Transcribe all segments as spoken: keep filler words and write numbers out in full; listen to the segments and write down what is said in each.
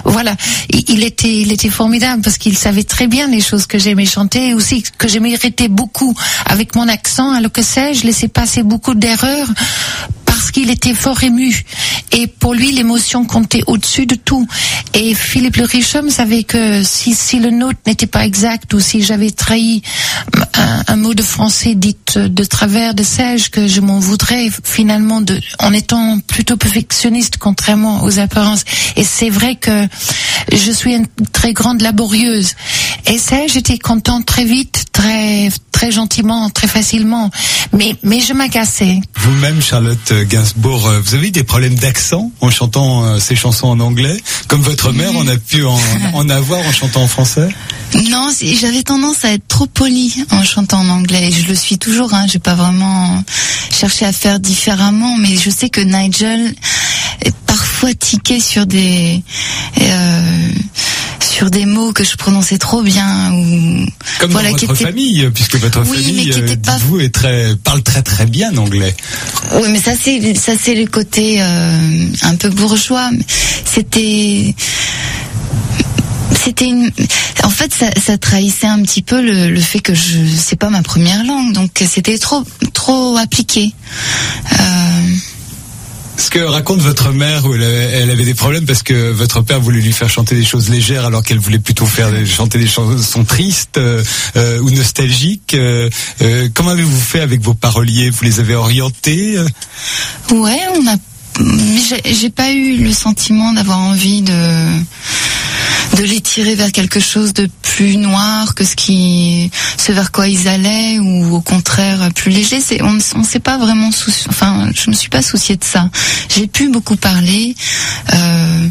voilà, il était, il était formidable parce qu'il savait très bien les choses que j'aimais chanter et aussi que je m'irritais beaucoup avec mon accent, alors que ça, je laissais passer beaucoup d'erreurs parce qu'il était fort ému. Et pour lui, l'émotion comptait au-dessus de tout. Et Philippe le Richomme savait que si, si le nôtre n'était pas exact ou si j'avais trahi un, un mot de français dit de travers de Serge, que je m'en voudrais finalement de, en étant plutôt perfectionniste contrairement aux apparences. Et c'est vrai que je suis une très grande laborieuse. Et ça, j'étais contente très vite, très, très gentiment, très facilement. Mais, mais je m'agaçais. Vous-même, Charlotte Gainsbourg, vous avez eu des problèmes d'accent en chantant euh, ces chansons en anglais, comme votre mère en a pu en, en avoir en chantant en français? Non, j'avais tendance à être trop polie en chantant en anglais. Et je le suis toujours, hein. J'ai pas vraiment cherché à faire différemment, mais je sais que Nigel est parfois tiqué sur des, euh, sur des mots que je prononçais trop bien ou comme voilà, dans votre était... famille, puisque votre oui, famille, euh, pas... dites-vous, est très, parle très très bien anglais. Oui, mais ça c'est ça c'est le côté euh, un peu bourgeois. C'était c'était une en fait ça, ça trahissait un petit peu le, le fait que je c'est pas ma première langue, donc c'était trop trop appliqué. Euh... Ce que raconte votre mère, où elle avait des problèmes parce que votre père voulait lui faire chanter des choses légères alors qu'elle voulait plutôt faire chanter des chansons tristes euh, euh, ou nostalgiques. Euh, euh, comment avez-vous fait avec vos paroliers? Vous les avez orientés? Ouais, on a. J'ai, j'ai pas eu le sentiment d'avoir envie de de les tirer vers quelque chose de plus noir que ce qui, ce vers quoi ils allaient, ou au contraire plus léger. C'est, on, on s'est pas vraiment souci, enfin, je me suis pas souciée de ça. J'ai pu beaucoup parler. Euh,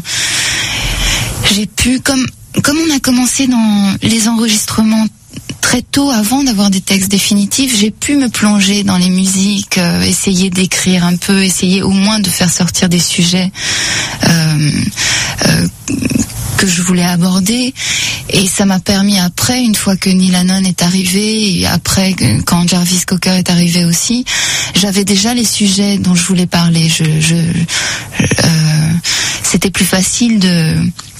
j'ai pu, comme comme on a commencé dans les enregistrements très tôt, avant d'avoir des textes définitifs, j'ai pu me plonger dans les musiques, euh, essayer d'écrire un peu, essayer au moins de faire sortir des sujets euh, euh, que je voulais aborder. Et ça m'a permis après, une fois que Neil Hannon est arrivé, et après quand Jarvis Cocker est arrivé aussi, j'avais déjà les sujets dont je voulais parler. Je, je, euh, c'était plus facile de...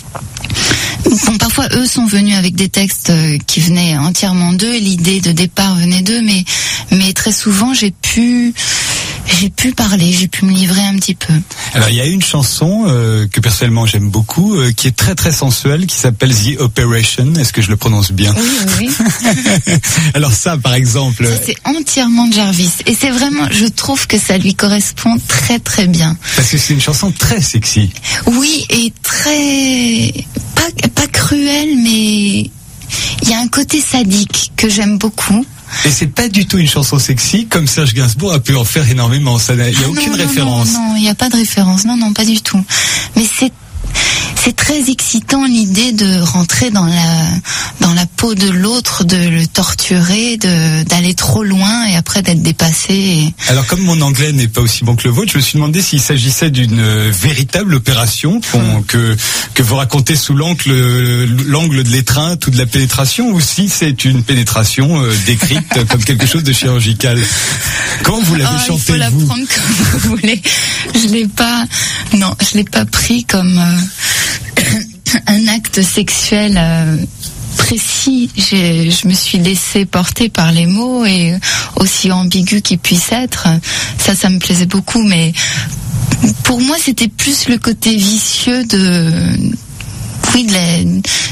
Bon, parfois eux sont venus avec des textes qui venaient entièrement d'eux, et l'idée de départ venait d'eux, mais mais très souvent j'ai pu j'ai pu parler, j'ai pu me livrer un petit peu. Alors il y a une chanson euh, que personnellement j'aime beaucoup, euh, qui est très très sensuelle, qui s'appelle The Operation. Est-ce que je le prononce bien? Oui, oui. Alors ça, par exemple, ça, c'est entièrement de Jarvis, et c'est vraiment, je trouve que ça lui correspond très très bien. Parce que c'est une chanson très sexy. Oui, et très pas pas cruelle, mais il y a un côté sadique que j'aime beaucoup. Et c'est pas du tout une chanson sexy, comme Serge Gainsbourg a pu en faire énormément. Ça, il n'y a ah aucune non, référence. Non, non, il n'y a pas de référence. Non, non, pas du tout. Mais c'est c'est très excitant, l'idée de rentrer dans la dans la peau de l'autre, de le torturer, de d'aller trop loin et après d'être dépassé. Et... Alors comme mon anglais n'est pas aussi bon que le vôtre, je me suis demandé s'il s'agissait d'une véritable opération hum. que que vous racontez sous l'angle l'angle de l'étreinte ou de la pénétration, ou si c'est une pénétration euh, décrite comme quelque chose de chirurgical. Comment vous l'avez oh, chanté, il faut la vous prendre comme vous voulez. Je l'ai pas, non, je l'ai pas pris comme euh, un acte sexuel euh, précis. J'ai, je me suis laissée porter par les mots, et aussi ambigu qu'ils puissent être, ça, ça me plaisait beaucoup. Mais pour moi, c'était plus le côté vicieux de, oui, de, la,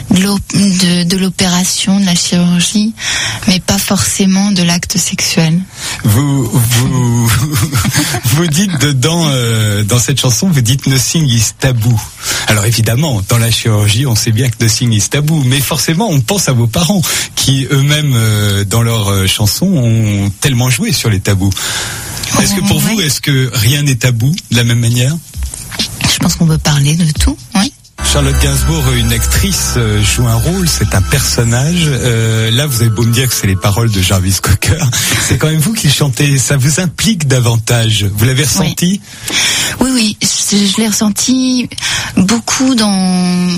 de, de l'opération, de la chirurgie, mais pas forcément de l'acte sexuel. Vous, vous, vous dites dedans, euh, dans cette chanson, vous dites nothing is tabou. Alors évidemment, dans la chirurgie, on sait bien que nothing is tabou, mais forcément, on pense à vos parents qui eux-mêmes, euh, dans leurs euh, chansons, ont tellement joué sur les tabous. Est-ce que pour vous, est-ce que rien n'est tabou de la même manière? Je pense qu'on peut parler de tout, oui. Charlotte Gainsbourg, une actrice, euh, joue un rôle, c'est un personnage. Euh, là, vous avez beau me dire que c'est les paroles de Jarvis Cocker, c'est quand même vous qui chantez. Ça vous implique davantage. Vous l'avez ressenti? Oui, oui, je, je l'ai ressenti beaucoup dans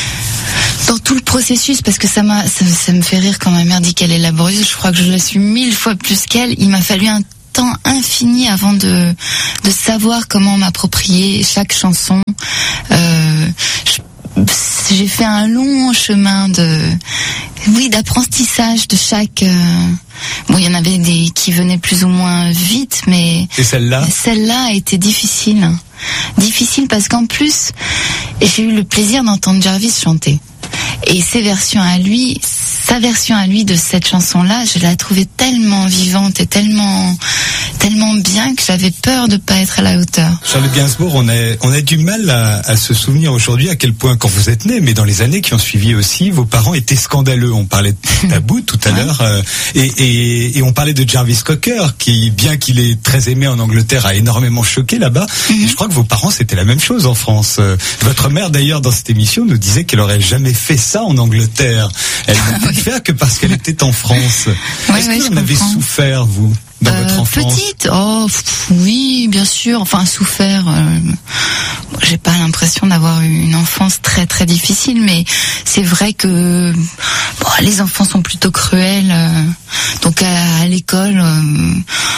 dans tout le processus, parce que ça m'a, ça, ça me fait rire quand ma mère dit qu'elle est laborieuse. Je crois que je le suis mille fois plus qu'elle. Il m'a fallu un temps infini avant de de savoir comment m'approprier chaque chanson. Euh, je, j'ai fait un long chemin de, oui, d'apprentissage de chaque. Euh, bon, il y en avait des qui venaient plus ou moins vite, mais. Et celle-là? Celle-là a été difficile, difficile parce qu'en plus, j'ai eu le plaisir d'entendre Jarvis chanter. Et ses versions à lui, sa version à lui de cette chanson-là, je la trouvais tellement vivante et tellement, tellement bien que j'avais peur de pas être à la hauteur. Charlotte Gainsbourg, on a, on a du mal à, à se souvenir aujourd'hui à quel point, quand vous êtes né, mais dans les années qui ont suivi aussi, vos parents étaient scandaleux. On parlait de Tabou tout à ouais. l'heure, euh, et, et, et on parlait de Jarvis Cocker, qui, bien qu'il est très aimé en Angleterre, a énormément choqué là-bas. Mm-hmm. Et je crois que vos parents, c'était la même chose en France. Euh, votre mère, d'ailleurs, dans cette émission, nous disait qu'elle aurait jamais fait ça en Angleterre. Elle n'a pu le faire que parce qu'elle était en France. Ouais, Est-ce ouais, que vous en avez souffert, vous, dans euh, votre enfance? Petite, oh pff, oui, bien sûr. Enfin, souffert. Euh, j'ai pas l'impression d'avoir eu une enfance très très difficile, mais c'est vrai que bon, les enfants sont plutôt cruels. Euh, donc à, à l'école. Euh,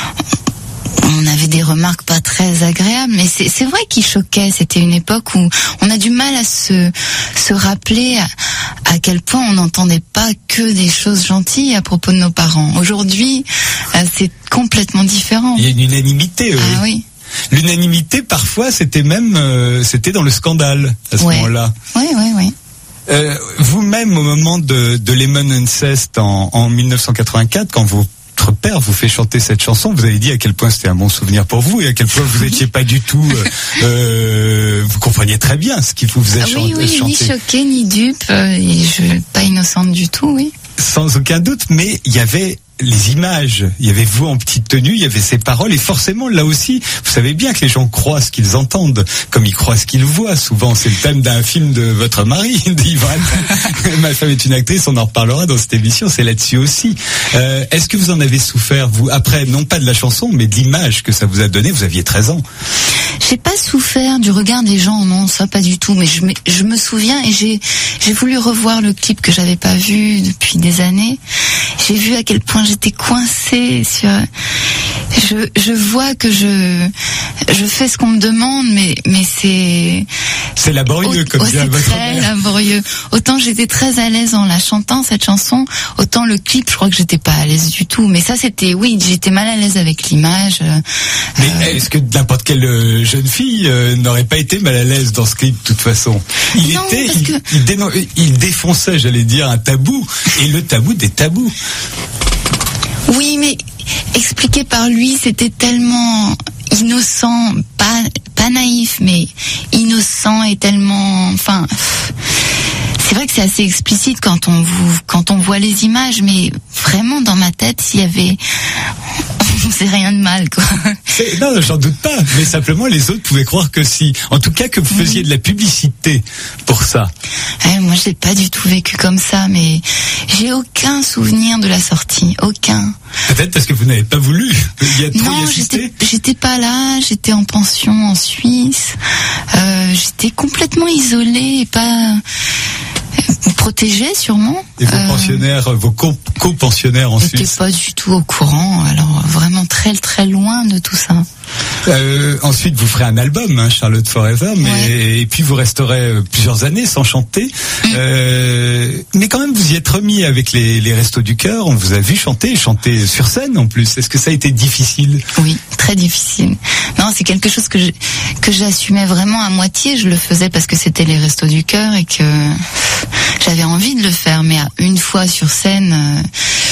on avait des remarques pas très agréables, mais c'est, c'est vrai qu'ils choquaient. C'était une époque où on a du mal à se, se rappeler à, à quel point on n'entendait pas que des choses gentilles à propos de nos parents. Aujourd'hui, euh, c'est complètement différent. Il y a une unanimité, oui. Ah oui. L'unanimité, parfois, c'était même, euh, c'était dans le scandale, à ce ouais. moment-là. Oui, oui, oui. Euh, vous-même, au moment de, de Lemon Incest en, en dix-neuf cent quatre-vingt-quatre, quand vous votre père vous fait chanter cette chanson, vous avez dit à quel point c'était un bon souvenir pour vous et à quel point vous n'étiez pas du tout, euh, euh, vous compreniez très bien ce qu'il vous faisait ah, oui, chanter. Oui, oui, ni choquée ni dupe, euh, et je pas innocente du tout, oui. Sans aucun doute, mais il y avait les images, il y avait vous en petite tenue, il y avait ces paroles, et forcément là aussi, vous savez bien que les gens croient ce qu'ils entendent, comme ils croient ce qu'ils voient. Souvent, c'est le thème d'un film de votre mari, d'Yvan. Ma femme est une actrice, on en reparlera dans cette émission, c'est là-dessus aussi. Euh, est-ce que vous en avez souffert, vous, après, non pas de la chanson, mais de l'image que ça vous a donné? Vous aviez treize ans. J'ai pas souffert du regard des gens, non, ça pas du tout, mais je me, je me souviens, et j'ai, j'ai voulu revoir le clip que j'avais pas vu depuis des années. J'ai vu à quel point j'étais coincée sur, je, je vois que je, je fais ce qu'on me demande, mais, mais c'est, c'est laborieux, comme oh, dit votre très mère. laborieux. Autant j'étais très à l'aise en la chantant, cette chanson, autant le clip, je crois que j'étais pas à l'aise du tout. Mais ça, c'était, oui, j'étais mal à l'aise avec l'image. Mais euh, est-ce que n'importe quelle jeune fille euh, n'aurait pas été mal à l'aise dans ce clip, de toute façon? Il non, était, parce il, que... il, dénon... il défonçait, j'allais dire, un tabou, et le tabou des tabous. Oui, mais expliqué par lui, c'était tellement innocent, pas pas naïf, mais innocent et tellement, enfin, c'est vrai que c'est assez explicite quand on vous, quand on voit les images, mais vraiment dans ma tête, s'il y avait, c'est rien de mal, quoi. C'est, non, j'en doute pas, mais simplement les autres pouvaient croire que si, en tout cas que vous faisiez de la publicité pour ça. Eh, moi, j'ai pas du tout vécu comme ça, mais j'ai aucun souvenir de la sortie, aucun. Peut-être parce que vous n'avez pas voulu. Il y a trop non, y j'étais, j'étais pas là, j'étais en pension en Suisse, euh, j'étais complètement isolée et pas protégée sûrement. Et vos euh, pensionnaires, vos co- co-pensionnaires en Suisse? J'étais pas du tout au courant, alors vraiment très très loin de tout ça. Euh, ensuite, vous ferez un album, hein, Charlotte Forever, mais ouais. et puis vous resterez plusieurs années sans chanter. Mmh. Euh, mais quand même, vous y êtes remis avec les, les Restos du Cœur. On vous a vu chanter, chanter sur scène en plus. Est-ce que ça a été difficile? Oui, très difficile. Non, c'est quelque chose que je, que j'assumais vraiment à moitié. Je le faisais parce que c'était les Restos du Cœur et que j'avais envie de le faire. Mais une fois sur scène, euh,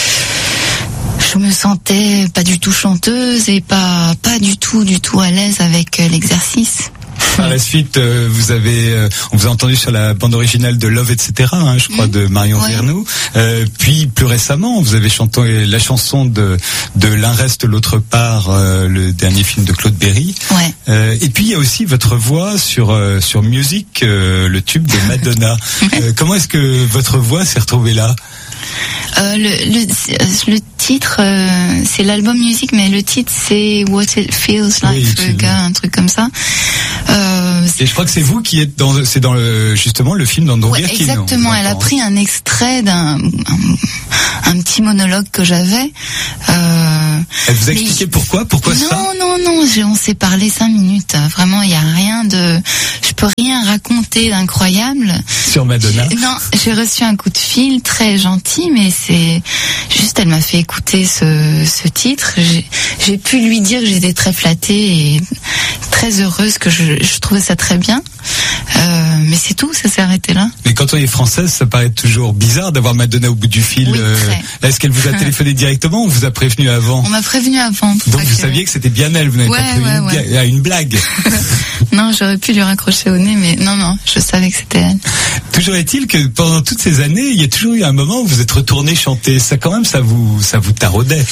je me sentais pas du tout chanteuse et pas pas du tout du tout à l'aise avec l'exercice. Par la suite, euh, vous avez, euh, on vous a entendu sur la bande originale de Love, et cetera. Hein, je crois, mmh. de Marion ouais. Vernou. Euh, puis plus récemment, vous avez chanté la chanson de de L'un reste l'autre part, euh, le dernier film de Claude Berry. Ouais. Euh, et puis il y a aussi votre voix sur euh, sur Music, euh, le tube de Madonna. euh, comment est-ce que votre voix s'est retrouvée là? Euh, le, le, le titre, euh, c'est l'album Music, mais le titre c'est What It Feels Like oui, for a Girl, un truc comme ça. Euh, et je crois que c'est vous qui êtes dans, c'est dans le, justement le film d'Andrew ouais, Birkin. Exactement. Elle a pris un extrait d'un un, un petit monologue que j'avais. Euh, Elle vous a expliqué mais, pourquoi, pourquoi non, ça? Non, non, non. On s'est parlé cinq minutes. Vraiment, il y a rien de. Je peux rien raconter d'incroyable. Sur Madonna. Non, j'ai reçu un coup de fil très gentil, mais c'est juste, elle m'a fait écouter ce, ce titre. J'ai, j'ai pu lui dire que j'étais très flattée et très heureuse, que je, je trouvais ça très bien. Euh, mais c'est tout, ça s'est arrêté là. Mais quand on est française, ça paraît toujours bizarre d'avoir Madonna au bout du fil. Oui, euh, est-ce qu'elle vous a téléphoné directement ou on vous a prévenu avant? On m'a prévenu avant. Donc vous que... saviez que c'était bien elle, vous n'avez ouais, pas prévenu ouais, ouais. à une blague. Non, j'aurais pu lui raccrocher au nez, mais non, non, je savais que c'était elle. Toujours est-il que pendant toutes ces années, il y a toujours eu un moment où vous êtes retourné chanter. Ça, quand même, ça vous, ça vous taraudait.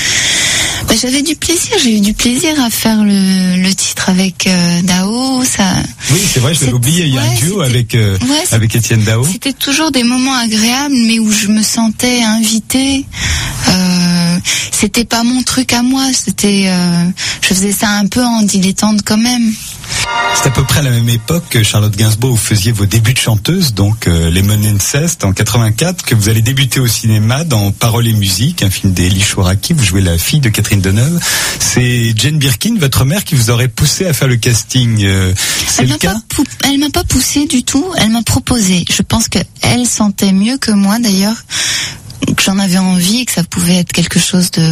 Bah, j'avais du plaisir, j'ai eu du plaisir à faire le, le titre avec euh, Dao. Ça. Oui, c'est vrai, je l'avais oublié. Il y a ouais, un duo avec euh, ouais, avec Étienne Dao. C'était toujours des moments agréables, mais où je me sentais invitée. Euh, c'était pas mon truc à moi. C'était, euh, je faisais ça un peu en dilettante quand même. C'est à peu près à la même époque que Charlotte Gainsbourg, vous faisiez vos débuts de chanteuse, donc euh, Lemon Incest en quatre-vingt-quatre, que vous allez débuter au cinéma dans Paroles et musique, un film d'Elie Chouraki. Vous jouez la fille de Catherine Deneuve. C'est Jane Birkin, votre mère, qui vous aurait poussé à faire le casting. Euh, c'est elle le m'a cas pas pou- Elle m'a pas poussé du tout. Elle m'a proposé. Je pense que elle sentait mieux que moi, d'ailleurs, que j'en avais envie et que ça pouvait être quelque chose de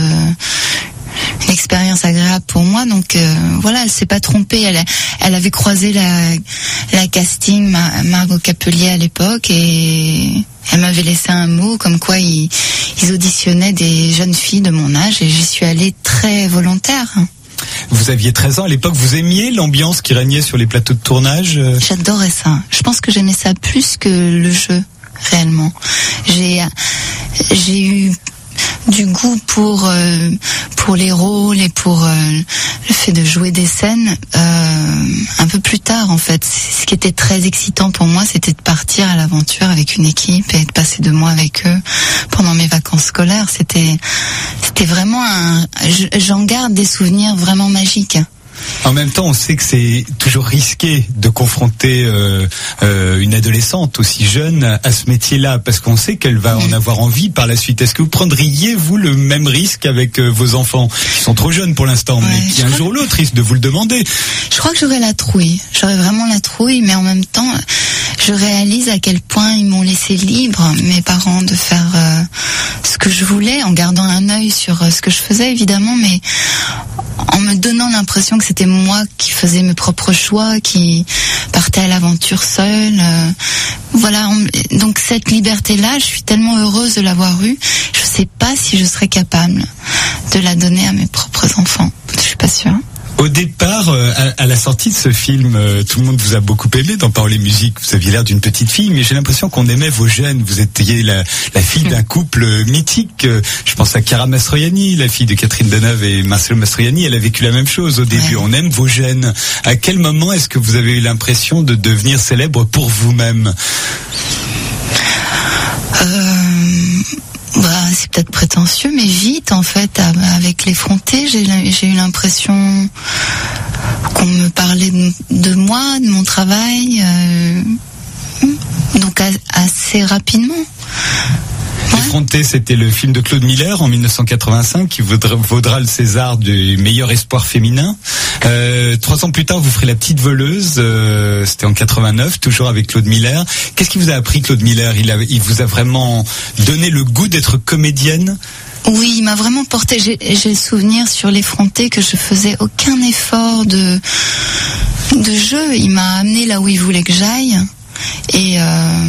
une expérience agréable pour moi. Donc euh, voilà, elle s'est pas trompée. Elle, elle avait croisé la, la casting Mar- Margot Capelier à l'époque et elle m'avait laissé un mot comme quoi ils, ils auditionnaient des jeunes filles de mon âge et j'y suis allée très volontaire. Vous aviez treize ans à l'époque. Vous aimiez l'ambiance qui régnait sur les plateaux de tournage? J'adorais ça. Je pense que j'aimais ça plus que le jeu, réellement. J'ai, j'ai eu du goût pour euh, pour les rôles et pour euh, le fait de jouer des scènes euh, un peu plus tard en fait. Ce qui était très excitant pour moi, c'était de partir à l'aventure avec une équipe et de passer deux mois avec eux pendant mes vacances scolaires. C'était c'était vraiment un, j'en garde des souvenirs vraiment magiques. En même temps, on sait que c'est toujours risqué de confronter euh, euh, une adolescente aussi jeune à, à ce métier-là, parce qu'on sait qu'elle va en avoir envie par la suite. Est-ce que vous prendriez, vous, le même risque avec euh, vos enfants qui sont trop jeunes pour l'instant, ouais, mais qui un jour ou l'autre risquent de vous le demander? Je crois que j'aurais la trouille. J'aurais vraiment la trouille, mais en même temps, je réalise à quel point ils m'ont laissé libre, mes parents, de faire euh, ce que je voulais, en gardant un œil sur euh, ce que je faisais, évidemment, mais en me donnant l'impression que c'était moi qui faisais mes propres choix, qui partais à l'aventure seule. Euh, voilà, on, donc cette liberté-là, je suis tellement heureuse de l'avoir eue. Je sais pas si je serais capable de la donner à mes propres enfants. Je suis pas sûre. Au départ, euh, à, à la sortie de ce film, euh, tout le monde vous a beaucoup aimé dans Paroles et musique. Vous aviez l'air d'une petite fille, mais j'ai l'impression qu'on aimait vos gènes. Vous étiez la, la fille d'un couple mythique. Euh, je pense à Chiara Mastroianni, la fille de Catherine Deneuve et Marcello Mastroianni. Elle a vécu la même chose au début. Ouais. On aime vos gènes. À quel moment est-ce que vous avez eu l'impression de devenir célèbre pour vous-même? Euh... Bah, c'est peut-être prétentieux, mais vite, en fait, avec l'effronté, j'ai, j'ai eu l'impression qu'on me parlait de, de moi, de mon travail, euh, donc a, assez rapidement. L'effronté, c'était le film de Claude Miller en mille neuf cent quatre-vingt-cinq qui vaudra, vaudra le César du meilleur espoir féminin. Euh, trois ans plus tard, vous ferez La Petite Voleuse. Euh, c'était en quatre-vingt-neuf, toujours avec Claude Miller. Qu'est-ce qui vous a appris, Claude Miller? Il, a, il vous a vraiment donné le goût d'être comédienne? Oui, il m'a vraiment porté. J'ai, j'ai le souvenir sur l'effronté que je faisais aucun effort de de jeu. Il m'a amené là où il voulait que j'aille. Et euh,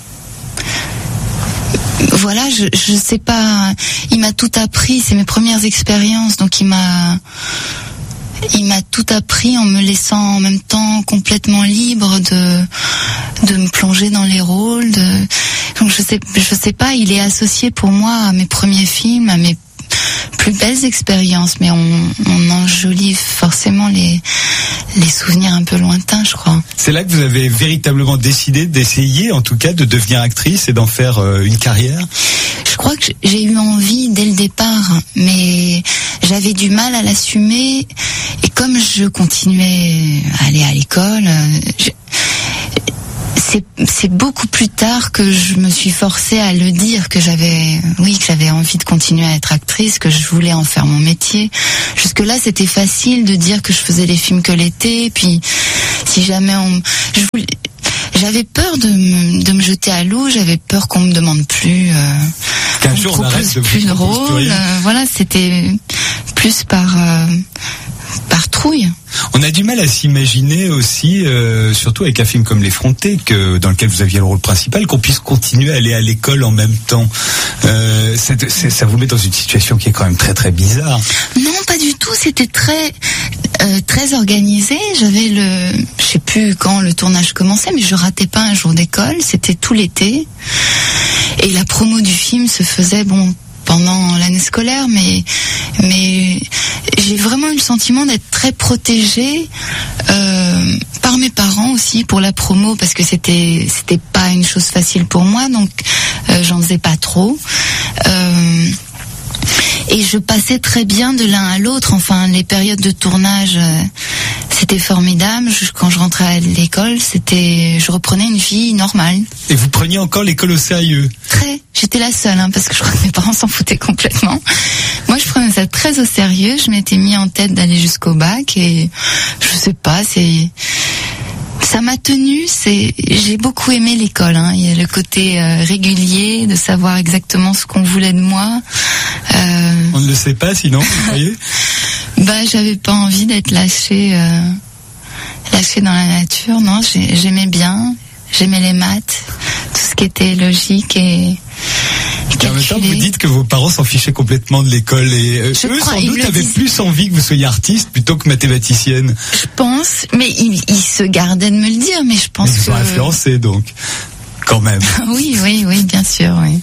voilà, je je sais pas. Il m'a tout appris. C'est mes premières expériences, donc il m'a il m'a tout appris en me laissant en même temps complètement libre de de me plonger dans les rôles. De, donc je sais je sais pas. Il est associé pour moi à mes premiers films, à mes plus belles expériences, mais on, on enjolive forcément les les souvenirs un peu lointains, je crois. C'est là que vous avez véritablement décidé d'essayer, en tout cas, de devenir actrice et d'en faire euh, une carrière? Je crois que j'ai eu envie dès le départ, mais j'avais du mal à l'assumer. Et comme je continuais à aller à l'école, je, c'est, c'est beaucoup plus tard que je me suis forcée à le dire, que j'avais, oui, que j'avais envie de continuer à être actrice, que je voulais en faire mon métier. Jusque-là, c'était facile de dire que je faisais les films que l'été, puis si jamais on, je voulais, j'avais peur de me, de me jeter à l'eau, j'avais peur qu'on me demande plus, euh, qu'un jour on arrête de plus de rôle, euh, voilà, c'était plus par, euh, par trouille. On a du mal à s'imaginer aussi, euh, surtout avec un film comme L'Effronté, que dans lequel vous aviez le rôle principal, qu'on puisse continuer à aller à l'école en même temps. Euh, c'est, c'est, ça vous met dans une situation qui est quand même très très bizarre. Non, pas du tout. C'était très euh, très organisé. J'avais le, je sais plus quand le tournage commençait, mais je ratais pas un jour d'école. C'était tout l'été. Et la promo du film se faisait bon pendant l'année scolaire, mais mais j'ai vraiment eu le sentiment d'être très protégée euh, par mes parents aussi pour la promo, parce que c'était c'était pas une chose facile pour moi, donc euh, j'en faisais pas trop. Euh, et je passais très bien de l'un à l'autre. Enfin, les périodes de tournage, euh, c'était formidable. Je, quand je rentrais à l'école, c'était, je reprenais une vie normale. Et vous preniez encore l'école au sérieux? Très. J'étais la seule, hein, parce que je crois que mes parents s'en foutaient complètement. Moi, je prenais ça très au sérieux. Je m'étais mis en tête d'aller jusqu'au bac, et je sais pas, c'est, ça m'a tenue. C'est, j'ai beaucoup aimé l'école. Hein. Il y a le côté euh, régulier, de savoir exactement ce qu'on voulait de moi. Euh... On ne le sait pas, sinon, vous voyez. Bah, j'avais pas envie d'être lâchée, euh, lâchée dans la nature. Non, j'ai, j'aimais bien. J'aimais les maths, tout ce qui était logique et. Et en même temps, vous dites que vos parents s'en fichaient complètement de l'école, et euh, eux, crois, sans doute, avaient disent... plus envie que vous soyez artiste plutôt que mathématicienne. Je pense, mais ils, ils se gardaient de me le dire, mais je pense mais ils que... sont influencés, donc, quand même. Oui, oui, oui, bien sûr, oui.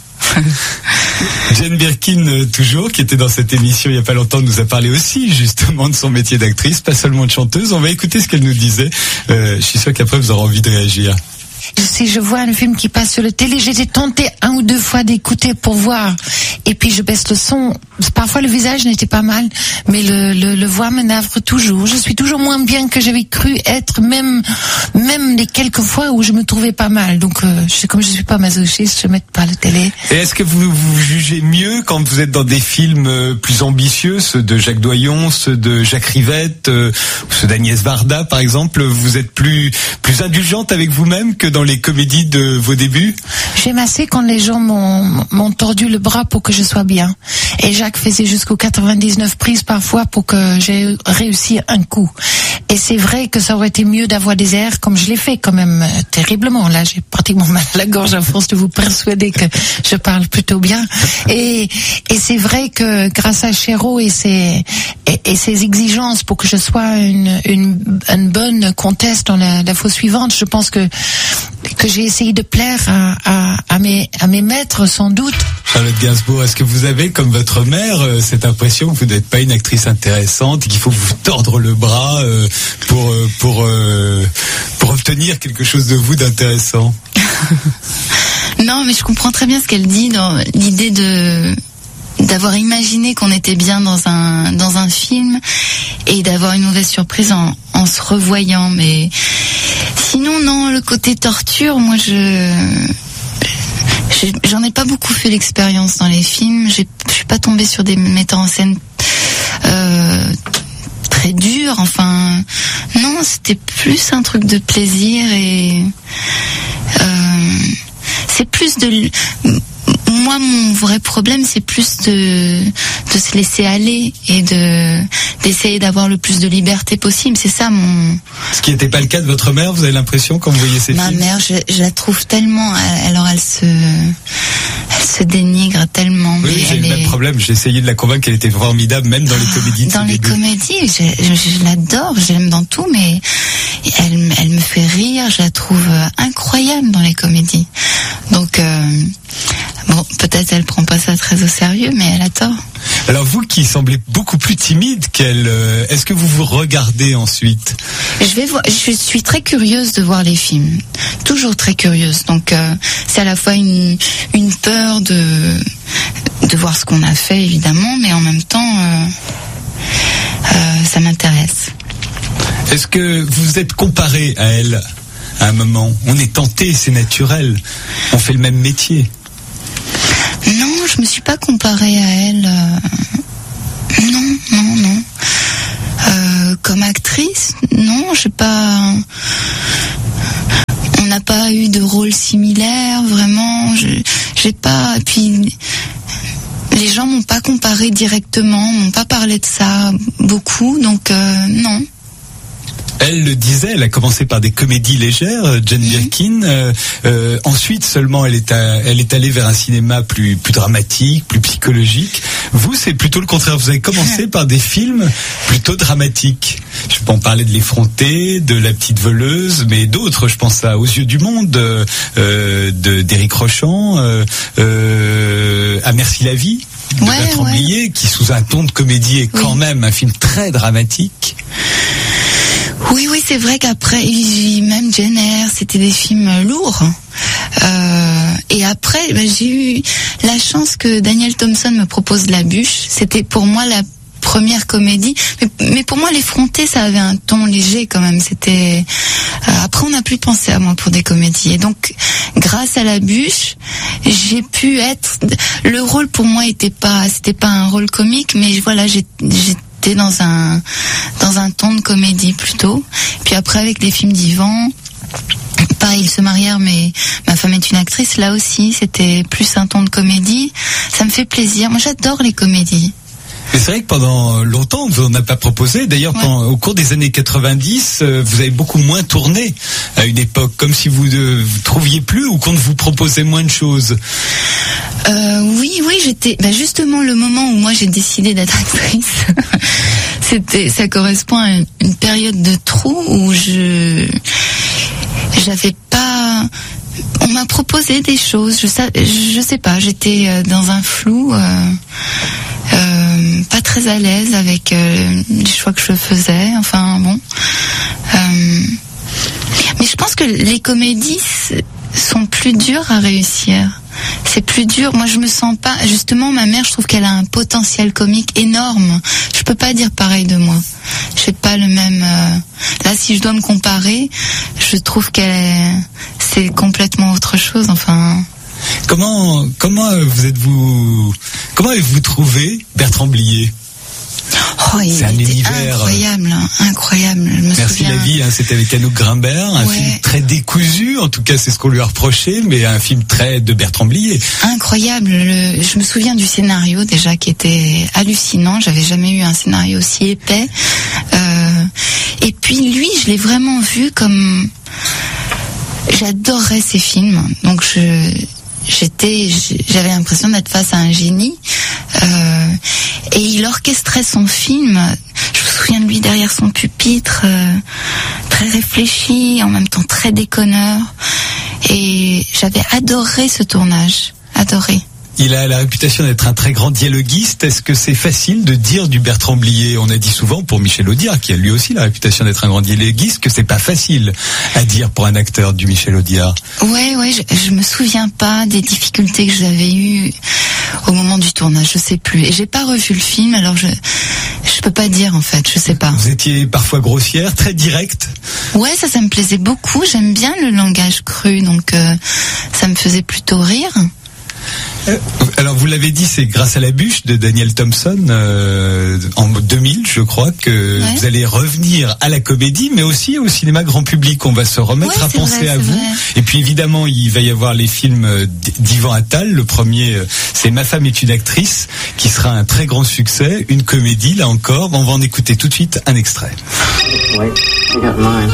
Jane Birkin, toujours, qui était dans cette émission il n'y a pas longtemps, nous a parlé aussi justement de son métier d'actrice, pas seulement de chanteuse. On va écouter ce qu'elle nous disait. Euh, je suis sûr qu'après vous aurez envie de réagir. Si je vois un film qui passe sur le télé, j'étais tentée un ou deux fois d'écouter pour voir. Et puis je baisse le son. Parfois le visage n'était pas mal, mais le, le, le voix m'énerve toujours. Je suis toujours moins bien que j'avais cru être, même même les quelques fois où je me trouvais pas mal. Donc euh, je, comme je suis pas masochiste, je mets pas la télé. Et est-ce que vous vous jugez mieux quand vous êtes dans des films plus ambitieux, ceux de Jacques Doyon, ceux de Jacques Rivette, euh, ceux d'Agnès Varda par exemple? Vous êtes plus plus indulgente avec vous-même que dans les comédies de vos débuts? J'aime assez quand les gens m'ont, m'ont tordu le bras pour que je sois bien. Et Jacques faisait jusqu'aux quatre-vingt-dix-neuf prises parfois pour que j'ai réussi un coup. Et c'est vrai que ça aurait été mieux d'avoir des airs comme je l'ai fait quand même euh, terriblement. Là, j'ai pratiquement mal à la gorge à force de vous persuader que je parle plutôt bien. Et, et c'est vrai que grâce à Chéreau et ses, et, et ses exigences pour que je sois une, une, une bonne comtesse dans la, la fois suivante, je pense que que j'ai essayé de plaire à, à, à, mes, à mes maîtres, sans doute. Charlotte Gainsbourg, est-ce que vous avez, comme votre mère, euh, cette impression que vous n'êtes pas une actrice intéressante et qu'il faut vous tordre le bras euh, pour, euh, pour, euh, pour obtenir quelque chose de vous d'intéressant? Non, mais je comprends très bien ce qu'elle dit dans l'idée de... d'avoir imaginé qu'on était bien dans un dans un film et d'avoir une mauvaise surprise en, en se revoyant. Mais sinon, non, le côté torture, moi, je, je j'en ai pas beaucoup fait l'expérience dans les films. J'ai, je suis pas tombée sur des metteurs en scène euh, très durs. Enfin, non, c'était plus un truc de plaisir et euh, c'est plus de... Moi, mon vrai problème, c'est plus de, de se laisser aller et de, d'essayer d'avoir le plus de liberté possible. C'est ça mon... Ce qui n'était pas le cas de votre mère, vous avez l'impression, quand vous voyez ces Ma films? Ma mère, je, je la trouve tellement... Alors, elle se... Elle se dénigre tellement. Oui, mais j'ai elle le est... même problème. J'ai essayé de la convaincre qu'elle était formidable, même dans les comédies de Dans les débuts. comédies, je, je, je l'adore, je l'aime dans tout, mais elle, elle me fait rire, je la trouve incroyable dans les comédies. Donc... Euh, Bon, peut-être elle prend pas ça très au sérieux, mais elle a tort. Alors vous qui semblez beaucoup plus timide qu'elle, euh, est-ce que vous vous regardez ensuite? Je vais voir, je suis très curieuse de voir les films, toujours très curieuse. Donc euh, c'est à la fois une une peur de de voir ce qu'on a fait évidemment, mais en même temps euh, euh, ça m'intéresse. Est-ce que vous êtes comparé à elle? à un moment? On est tenté, c'est naturel. On fait le même métier. Non, je me suis pas comparée à elle. Euh... Non, non, non. Euh, comme actrice, non, j'ai pas. On n'a pas eu de rôle similaire, vraiment. Je, j'ai pas. Puis les gens m'ont pas comparé directement, m'ont pas parlé de ça beaucoup, donc euh, non. Elle le disait, elle a commencé par des comédies légères, Jane Birkin. Euh, euh, ensuite seulement, elle est, à, elle est allée vers un cinéma plus, plus dramatique, plus psychologique. Vous, c'est plutôt le contraire. Vous avez commencé par des films plutôt dramatiques. Je peux en parler de L'Effronté, de La Petite Voleuse, mais d'autres. Je pense à Aux Yeux du Monde, euh, de d'Éric Rochant, euh, euh, à Merci la vie, de ouais, Bertrand ouais. Blier, qui sous un ton de comédie est quand oui. même un film très dramatique. Oui, oui, c'est vrai qu'après, même Jane Eyre, c'était des films lourds. Euh, et après, ben, j'ai eu la chance que Daniel Thompson me propose La Bûche. C'était pour moi la première comédie. Mais, mais pour moi, L'Effronté, ça avait un ton léger quand même. C'était. Euh, après, on n'a plus pensé à moi pour des comédies. Et donc, grâce à La Bûche, j'ai pu être. Le rôle pour moi était pas, c'était pas un rôle comique, mais voilà, j'ai. j'ai dans un dans un ton de comédie plutôt. Puis après avec les films d'Yvan, pareil, ils se marièrent mais ma femme est une actrice, là aussi c'était plus un ton de comédie. Ça me fait plaisir, moi j'adore les comédies. Mais c'est vrai que pendant longtemps, vous n'en avez pas proposé. D'ailleurs, ouais. pendant, au cours des années quatre-vingt-dix, euh, vous avez beaucoup moins tourné à une époque, comme si vous ne vous trouviez plus ou qu'on vous proposait moins de choses. Euh, oui, oui, j'étais. Bah justement, le moment où moi j'ai décidé d'être actrice, c'était, ça correspond à une, une période de trou où je, j'avais pas. On m'a proposé des choses. Je sais, je sais pas. J'étais dans un flou. Euh, Euh, pas très à l'aise avec euh, les choix que je faisais, enfin bon. Euh, mais je pense que les comédies sont plus dures à réussir. C'est plus dur. Moi, je me sens pas. Justement, ma mère, je trouve qu'elle a un potentiel comique énorme. Je peux pas dire pareil de moi. J'ai pas le même. Euh... Là, si je dois me comparer, je trouve qu'elle est... c'est complètement autre chose. Enfin. Comment comment vous êtes-vous comment avez-vous trouvé Bertrand Blier? Oh, il c'est un univers incroyable, incroyable. Je me Merci souviens... la vie, hein, c'était avec Anouk Grimbert, un ouais. film très décousu, en tout cas c'est ce qu'on lui a reproché, mais un film très de Bertrand Blier. Incroyable. Le... Je me souviens du scénario déjà qui était hallucinant. J'avais jamais eu un scénario aussi épais. Euh... Et puis lui, je l'ai vraiment vu comme. J'adorais ses films, donc je. J'étais, j'avais l'impression d'être face à un génie, euh, et il orchestrait son film. Je me souviens de lui derrière son pupitre, euh, très réfléchi, en même temps très déconneur, et j'avais adoré ce tournage, adoré. Il a la réputation d'être un très grand dialoguiste. Est-ce que c'est facile de dire du Bertrand Blier? On a dit souvent pour Michel Audiard, qui a lui aussi la réputation d'être un grand dialoguiste, que c'est pas facile à dire pour un acteur du Michel Audiard. Ouais, ouais, je, je me souviens pas des difficultés que j'avais eues au moment du tournage, je sais plus. Et j'ai pas revu le film, alors je je peux pas dire en fait, je sais pas. Vous étiez parfois grossière, très directe. Ouais, ça, ça me plaisait beaucoup. J'aime bien le langage cru, donc euh, ça me faisait plutôt rire. Alors vous l'avez dit, c'est grâce à La Bûche de Daniel Thompson euh, en deux mille, je crois, que ouais. vous allez revenir à la comédie, mais aussi au cinéma grand public. On va se remettre ouais, à penser vrai, à vous. Vrai. Et puis évidemment, il va y avoir les films d'Yvan Attal. Le premier, c'est Ma femme est une actrice, qui sera un très grand succès, une comédie là encore. On va en écouter tout de suite un extrait. Ouais, regarde mine.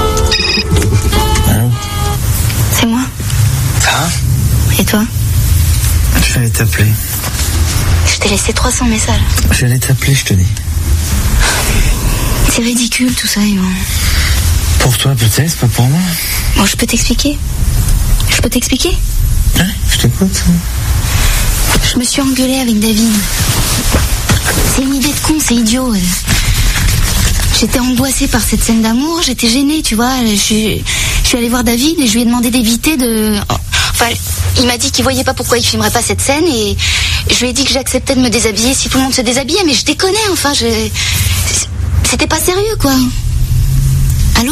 C'est moi. Ça? Et toi? J'allais t'appeler. Je t'ai laissé trois cents messages. J'allais t'appeler, je te dis. C'est ridicule tout ça, Yvan. Pour toi peut-être, pas pour moi. Bon, je peux t'expliquer. Je peux t'expliquer Ouais, je t'écoute. Je me suis engueulée avec David. C'est une idée de con, c'est idiot. J'étais angoissée par cette scène d'amour, j'étais gênée, tu vois. Je, je suis allée voir David et je lui ai demandé d'éviter de... Enfin, il m'a dit qu'il voyait pas pourquoi il filmerait pas cette scène et je lui ai dit que j'acceptais de me déshabiller si tout le monde se déshabillait, mais je déconnais, enfin, je... C'était pas sérieux, quoi. Allô ?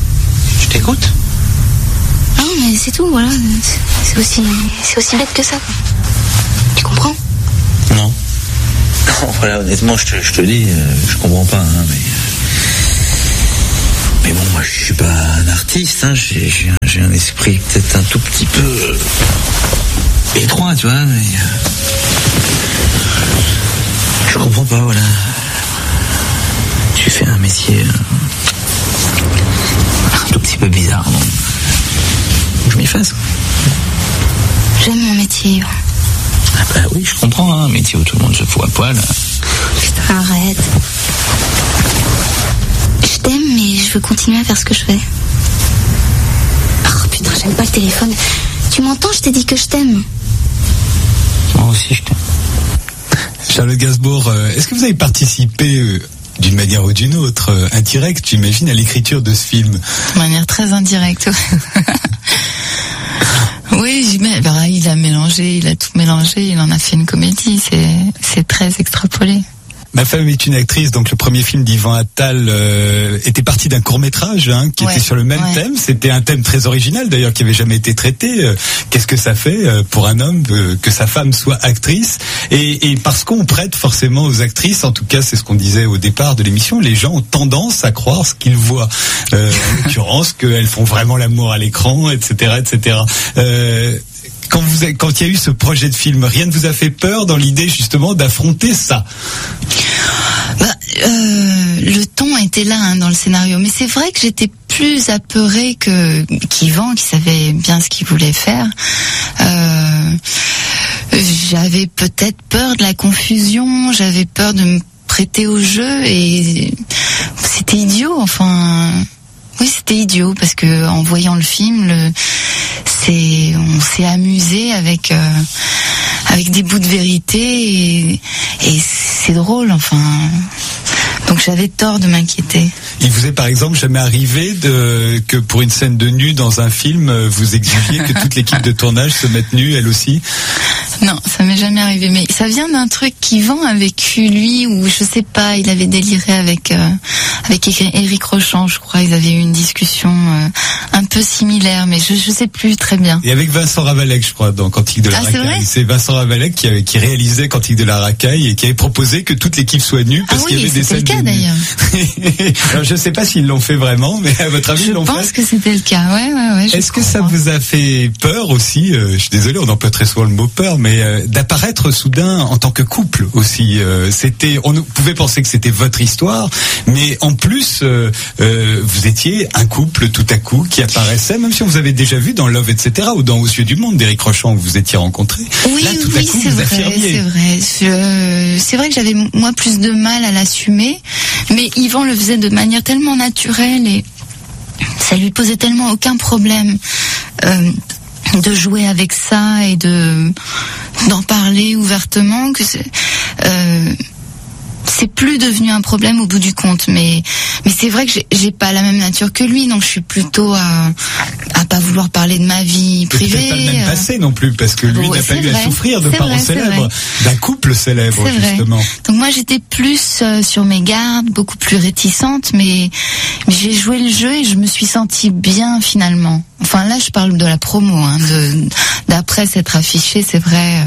Je t'écoute. mais c'est tout, voilà. C'est aussi, c'est aussi bête que ça, quoi. Tu comprends? Non. Non, voilà, honnêtement, je te, je te dis, euh, je comprends pas, hein, mais... Mais bon, moi, je suis pas un artiste, hein, j'ai, j'ai, un, j'ai un esprit peut-être un tout petit peu... Euh, étroit, tu vois, mais... Euh, je comprends pas, voilà. Tu fais un métier... Euh, un tout petit peu bizarre, donc... Faut que je m'y fasse. J'aime mon métier. Ah bah oui, je comprends, hein, un métier où tout le monde se fout à poil. Putain, arrête. Je t'aime, mais je veux continuer à faire ce que je fais. Oh putain, j'aime pas le téléphone. Tu m'entends? Je t'ai dit que je t'aime. Moi aussi, je t'aime. Charlotte Gainsbourg, euh, est-ce que vous avez participé euh, d'une manière ou d'une autre, euh, indirecte, j'imagine, à l'écriture de ce film? De manière très indirecte. Oui, mais, bah, il a mélangé, il a tout mélangé, il en a fait une comédie, c'est, c'est très extrapolé. Ma femme est une actrice, donc le premier film d'Yvan Attal euh, était parti d'un court-métrage hein, qui ouais, était sur le même ouais. thème. C'était un thème très original d'ailleurs qui avait jamais été traité. Euh, qu'est-ce que ça fait euh, pour un homme euh, que sa femme soit actrice et, et parce qu'on prête forcément aux actrices, en tout cas c'est ce qu'on disait au départ de l'émission, les gens ont tendance à croire ce qu'ils voient. Euh, en l'occurrence qu'elles font vraiment l'amour à l'écran, et cetera, et cetera. Euh, Quand vous avez, quand il y a eu ce projet de film, rien ne vous a fait peur dans l'idée justement d'affronter ça? Bah, euh, le ton était là hein, dans le scénario, mais c'est vrai que j'étais plus apeurée que qu'Yvan, qui savait bien ce qu'il voulait faire. Euh, j'avais peut-être peur de la confusion, j'avais peur de me prêter au jeu, et c'était idiot. Enfin, oui, c'était idiot parce que en voyant le film, le c'est, on s'est amusé avec euh, avec des bouts de vérité et, et c'est drôle, enfin. Donc j'avais tort de m'inquiéter. Il vous est par exemple jamais arrivé de, que pour une scène de nu dans un film, vous exigiez que toute l'équipe de tournage se mette nue, elle aussi? Non, ça m'est jamais arrivé, mais ça vient d'un truc qu'Yvan a vécu lui, ou je sais pas, il avait déliré avec euh, avec Éric Rochant, je crois, ils avaient eu une discussion euh, un peu similaire, mais je je sais plus très bien. Et avec Vincent Ravalec, je crois, dans Cantique de la ah, Racaille. C'est, c'est Vincent Ravalec qui, avait, qui réalisait Cantique de la Racaille et qui avait proposé que toute l'équipe soit nue parce ah qu'il oui, y avait des scènes le cas, de d'ailleurs. Alors je sais pas s'ils l'ont fait vraiment, mais à votre avis je ils l'ont fait? Je pense que c'était le cas, ouais, ouais, ouais. Est-ce que ça vous a fait peur aussi, euh, je suis désolé, on emploie très souvent le mot peur, mais euh, d'apparaître soudain en tant que couple aussi? euh, C'était, on pouvait penser que c'était votre histoire, mais en plus, euh, euh, vous étiez un couple tout à coup qui apparaissait, même si on vous avait déjà vu dans Love, et cetera, ou dans Aux yeux du monde d'Éric Rochant, où vous étiez rencontrés. Oui, Là, tout oui, à coup, c'est vous vrai, affirmiez. c'est vrai. Je, c'est vrai que j'avais moi plus de mal à l'assumer, mais Yvan le faisait de manière tellement naturelle et ça lui posait tellement aucun problème euh, de jouer avec ça et de d'en parler ouvertement que c'est, euh, c'est plus devenu un problème au bout du compte. Mais mais c'est vrai que j'ai, j'ai pas la même nature que lui, donc je suis plutôt à à pas vouloir parler de ma vie privée. Peut-être pas le même passé non plus, parce que lui Oh, n'a pas eu vrai. à souffrir de c'est parents vrai, célèbres, d'un couple célèbre c'est justement. Vrai. Donc moi j'étais plus euh, sur mes gardes, beaucoup plus réticente, mais, mais j'ai joué le jeu et je me suis sentie bien finalement. Enfin là je parle de la promo, hein, de, d'après s'être affiché, c'est vrai,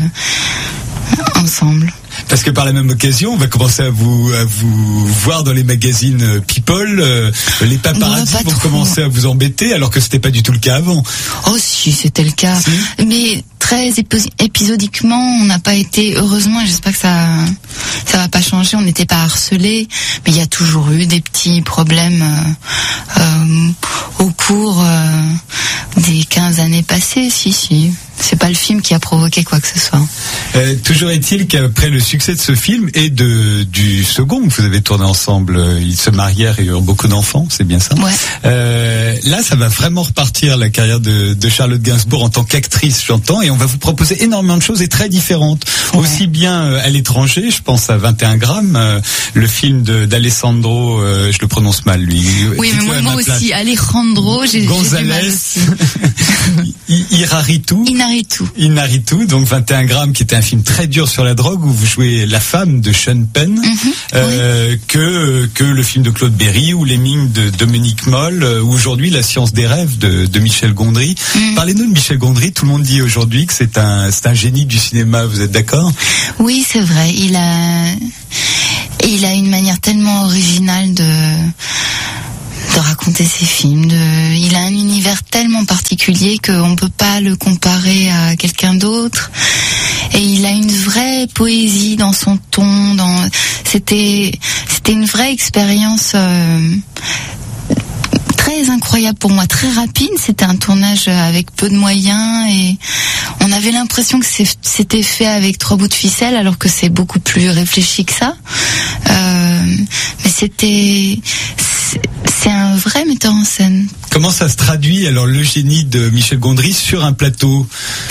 euh, ensemble. Parce que par la même occasion, on va commencer à vous à vous voir dans les magazines People. Euh, les paparazzi ouais, vont trop. commencer à vous embêter, alors que c'était pas du tout le cas avant. Oh si, c'était le cas. Si. Mais très épi- épisodiquement, on n'a pas été, heureusement, et j'espère que ça ça va pas changer, on n'était pas harcelés, mais il y a toujours eu des petits problèmes euh, euh, au cours euh, des quinze années passées, si, si. C'est pas le film qui a provoqué quoi que ce soit. Euh, toujours est-il qu'après le succès de ce film et de du second que vous avez tourné ensemble, euh, ils se marièrent et eurent beaucoup d'enfants, c'est bien ça? Ouais. Euh, là, ça va vraiment repartir la carrière de, de Charlotte Gainsbourg en tant qu'actrice, j'entends, et on va vous proposer énormément de choses et très différentes. Ouais. Aussi bien euh, à l'étranger, je pense à vingt et un grammes, euh, le film de, d'Alessandro, euh, je le prononce mal lui. Oui, mais moi, moi aussi, Alejandro, j'ai, j'ai du mal aussi. Iraritu. Inaritu. Inaritu, donc vingt et un grammes, qui était un film très dur sur la drogue, où vous jouez la femme de Sean Penn, mm-hmm, euh, oui. que que le film de Claude Berry, ou Les Mines de Dominique Moll, ou aujourd'hui La Science des rêves de, de Michel Gondry. Mm. Parlez-nous de Michel Gondry. Tout le monde dit aujourd'hui que c'est un c'est un génie du cinéma. Vous êtes d'accord? Oui, c'est vrai. Il a il a une manière tellement originale de de raconter ses films. De, il a un univers tellement particulier qu'on ne peut pas le comparer à quelqu'un d'autre. Et il a une vraie poésie dans son ton. Dans, c'était, c'était une vraie expérience euh, très incroyable pour moi, très rapide. C'était un tournage avec peu de moyens et on avait l'impression que c'était fait avec trois bouts de ficelle, alors que c'est beaucoup plus réfléchi que ça. Euh, mais c'était... C'est un vrai metteur en scène. Comment ça se traduit, alors, le génie de Michel Gondry sur un plateau?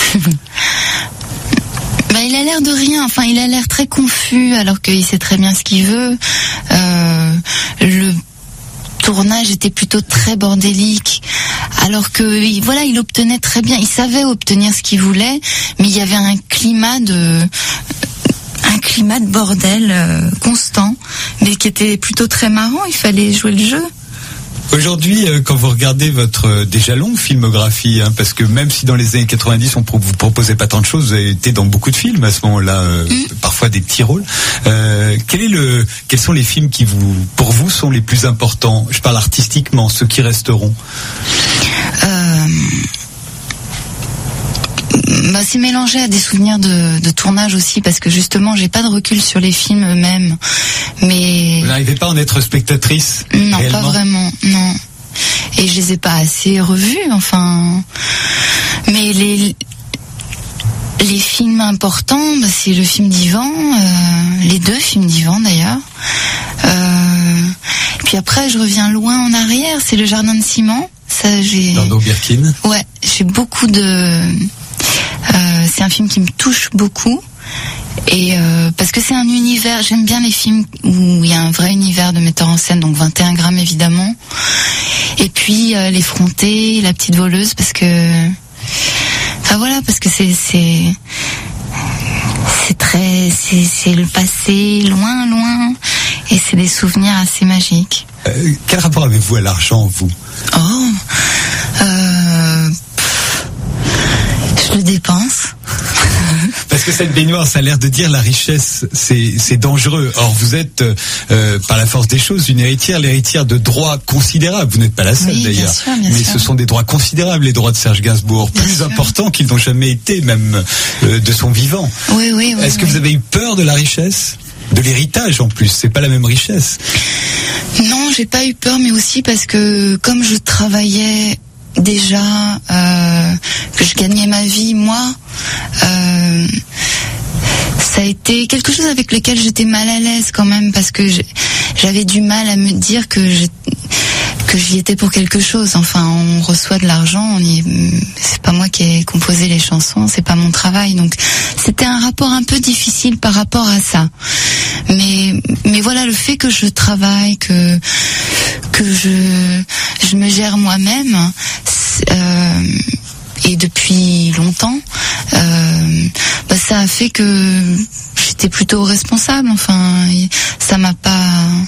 Bah, il a l'air de rien. Enfin, il a l'air très confus, alors qu'il sait très bien ce qu'il veut. Euh, le tournage était plutôt très bordélique, alors que, voilà, il obtenait très bien. Il savait obtenir ce qu'il voulait, mais il y avait un climat de... un climat de bordel euh, constant, mais qui était plutôt très marrant. Il fallait jouer le jeu. Aujourd'hui, euh, quand vous regardez votre euh, déjà longue filmographie, hein, parce que même si dans les années quatre-vingt-dix on pro- vous proposait pas tant de choses, vous avez été dans beaucoup de films à ce moment-là, euh, mmh. parfois des petits rôles. Euh, quel est le, quels sont les films qui vous, pour vous, sont les plus importants? Je parle artistiquement, ceux qui resteront. Euh... Bah, c'est mélangé à des souvenirs de, de tournage aussi, parce que justement j'ai pas de recul sur les films eux-mêmes. Mais vous n'arrivez pas à en être spectatrice? Non, réellement? Pas vraiment, non. Et je les ai pas assez revus, enfin. Mais les les films importants, bah, c'est le film d'Ivan, euh, les deux films d'Ivan d'ailleurs. Euh, puis après je reviens loin en arrière, c'est Le Jardin de Ciment. Ça, j'ai. D'Arnaud Birkin. Ouais, j'ai beaucoup de. Euh, c'est un film qui me touche beaucoup, et euh, parce que c'est un univers. J'aime bien les films où il y a un vrai univers de metteur en scène, donc vingt et un grammes évidemment. Et puis euh, L'Effrontée, La Petite Voleuse, parce que, enfin voilà, parce que c'est c'est c'est très c'est c'est le passé, loin loin, et c'est des souvenirs assez magiques. Euh, quel rapport avez-vous à l'argent, vous? Oh. Euh, Je le dépense. Parce que cette baignoire, ça a l'air de dire la richesse, c'est c'est dangereux. Or, vous êtes, euh, par la force des choses, une héritière, l'héritière de droits considérables. Vous n'êtes pas la seule, oui, d'ailleurs. Bien sûr, bien Mais sûr. ce sont des droits considérables, les droits de Serge Gainsbourg, bien plus sûr. importants qu'ils n'ont jamais été, même euh, de son vivant. Oui, oui, oui. Est-ce que oui. vous avez eu peur de la richesse? De l'héritage, en plus, c'est pas la même richesse. Non, j'ai pas eu peur, mais aussi parce que, comme je travaillais déjà, euh, que je gagnais ma vie, moi, euh, ça a été quelque chose avec lequel j'étais mal à l'aise quand même, parce que j'avais du mal à me dire que je, que j'y étais pour quelque chose. Enfin, on reçoit de l'argent, on y, c'est pas moi qui ai composé les chansons, c'est pas mon travail, donc c'était un rapport un peu difficile par rapport à ça. Mais, mais voilà, le fait que je travaille, que que je je me gère moi-même, euh, et depuis longtemps, euh, bah ça a fait que j'étais plutôt responsable. Enfin, ça m'a pas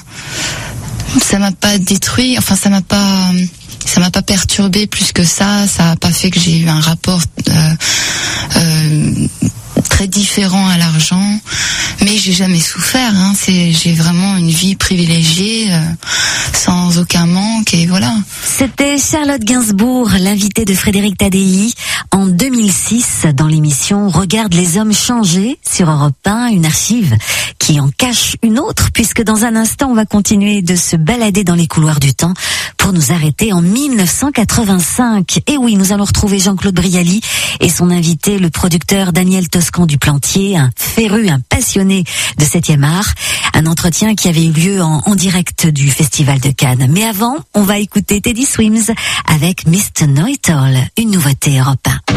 ça m'a pas détruit. Enfin, ça m'a pas ça m'a pas perturbé plus que ça. Ça a pas fait que j'ai eu un rapport euh, euh, très différent à l'argent, mais j'ai jamais souffert. Hein. C'est, j'ai vraiment une vie privilégiée, euh, sans aucun manque, et voilà. C'était Charlotte Gainsbourg, l'invitée de Frédéric Tadei, en deux mille six, dans l'émission Regarde les hommes changer sur Europe un, une archive qui en cache une autre, puisque dans un instant, on va continuer de se balader dans les couloirs du temps pour nous arrêter en mille neuf cent quatre-vingt-cinq. Et oui, nous allons retrouver Jean-Claude Brialy et son invité, le producteur Daniel Toscan du Plantier, un féru, un passionné de septième art. Un entretien qui avait eu lieu en, en direct du Festival de Cannes. Mais avant, on va écouter Teddy Swims avec mister Know-It-All, une nouveauté Europe un.